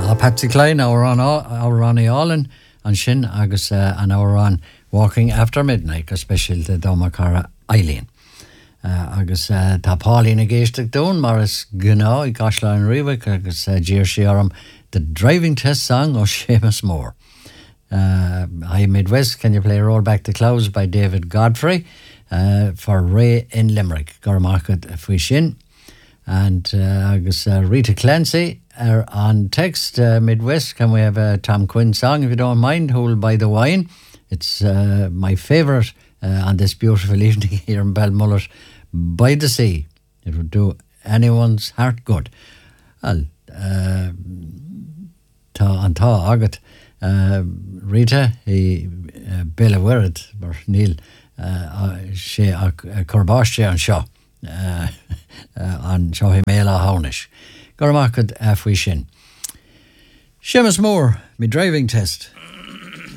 Patsy Cline our Ronnie Allen and Shin agus an our on Walking After Midnight go special de Domacara Eileen agus tá Pauline a géisteach dún mar is gná I gasla an Rivik agus Jeer Shiaram the driving test song of Seamus Moore. Hi Midwest, can you play Roll Back the Clouds by David Godfrey for Ray in Limerick Gormarket Fui Shin and agus Rita Clancy on text Midwest, can we have a Tom Quinn song if you don't mind, Hold by the Wine. It's my favourite on this beautiful evening here in Balmullet by the sea. It would do anyone's heart good. Well, tá agat Rita I Bella Wirrad mar Neil sé a Corbáiste an seo an seo hi méla hánis Gormakad Fui Shin. Seamus Moore, me driving test.